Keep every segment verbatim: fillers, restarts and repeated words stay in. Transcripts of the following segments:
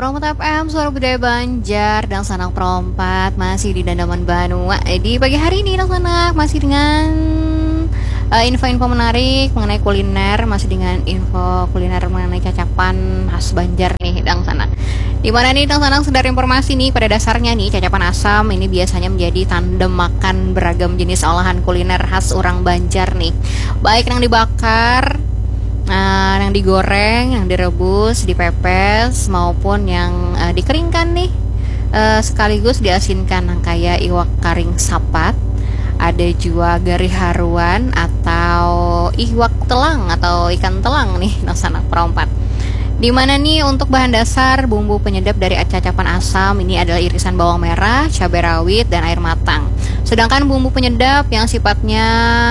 Perompat F M, suara budaya Banjar dan Sanak Perompat masih di Dandaman Banua. Eh, di pagi hari ini anak-anak masih dengan uh, info-info menarik mengenai kuliner, masih dengan info kuliner mengenai cacapan khas Banjar nih, Dang Sanak. Di mana nih Dang Sanak sedar informasi nih, pada dasarnya nih cacapan asam ini biasanya menjadi tandem makan beragam jenis olahan kuliner khas orang Banjar nih. Baik yang dibakar, Nah, yang digoreng, yang direbus, dipepes, maupun yang uh, dikeringkan nih, uh, sekaligus diasinkan, yang kayak iwak karing sapat, ada juga gari haruan atau iwak telang atau ikan telang nih, Sanak Perompat. Dimana nih untuk bahan dasar bumbu penyedap dari cacapan asam ini adalah irisan bawang merah, cabai rawit, dan air matang. Sedangkan bumbu penyedap yang sifatnya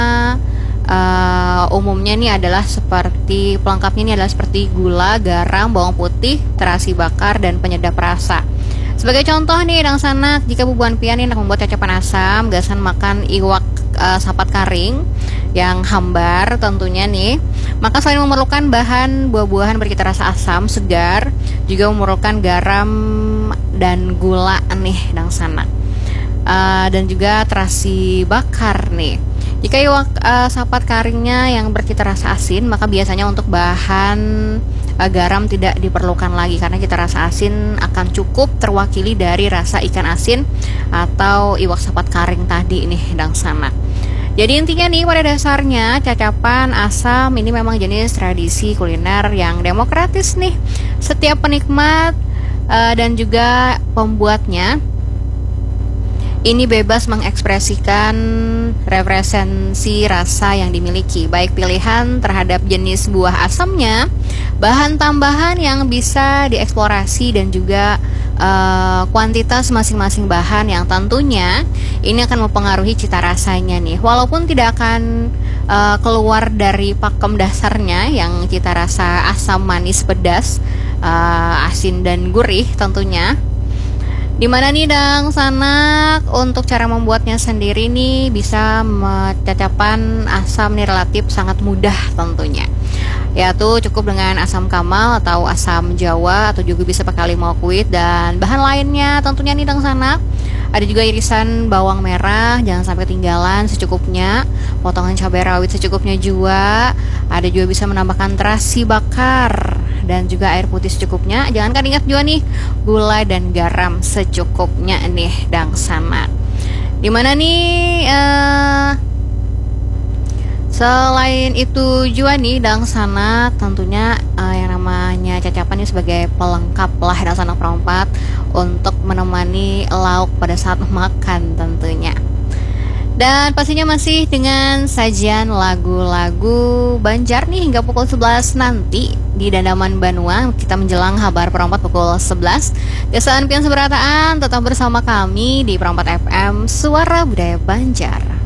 Uh, umumnya ini adalah seperti pelengkapnya ini adalah seperti gula, garam, bawang putih, terasi bakar, dan penyedap rasa. Sebagai contoh nih, Dang Sanak, jika bubuan pian hendak membuat cacapan asam, gasan makan iwak uh, sapat karing yang hambar tentunya nih, maka selain memerlukan bahan buah-buahan bercita rasa asam segar, juga memerlukan garam dan gula nih, Dang Sanak, uh, dan juga terasi bakar nih. Jika iwak uh, sapat karingnya yang bercita rasa asin, maka biasanya untuk bahan uh, garam tidak diperlukan lagi, karena cita rasa asin akan cukup terwakili dari rasa ikan asin atau iwak sapat karing tadi nih, Dang Sanak. Jadi intinya nih, pada dasarnya cacapan asam ini memang jenis tradisi kuliner yang demokratis nih. Setiap penikmat uh, dan juga pembuatnya ini bebas mengekspresikan referensi rasa yang dimiliki, baik pilihan terhadap jenis buah asamnya, bahan tambahan yang bisa dieksplorasi, dan juga uh, kuantitas masing-masing bahan yang tentunya ini akan mempengaruhi cita rasanya nih. Walaupun tidak akan uh, keluar dari pakem dasarnya yang cita rasa asam, manis, pedas, uh, asin, dan gurih tentunya. Dimana nih Dang Sanak, untuk cara membuatnya sendiri nih bisa cacapan asam nih relatif sangat mudah tentunya, yaitu cukup dengan asam kamal atau asam jawa, atau juga bisa pakai limau kuit, dan bahan lainnya tentunya nih Dang Sanak. Ada juga irisan bawang merah, jangan sampai ketinggalan, secukupnya. Potongan cabai rawit secukupnya juga. Ada juga bisa menambahkan terasi bakar dan juga air putih secukupnya. Jangan kan ingat juga nih, gula dan garam secukupnya nih, Dang Sanak. Dimana nih uh, selain itu juga nih Dang Sanak, tentunya uh, yang namanya cacapan ini sebagai pelengkap lah Dang Sanak Perompat untuk menemani lauk pada saat makan tentunya. Dan pastinya masih dengan sajian lagu-lagu Banjar nih hingga pukul sebelas nanti di Dandaman Banua. Kita menjelang kabar Perompat pukul sebelas. Kesan pian seberataan tetap bersama kami di Perompat F M, suara budaya Banjar.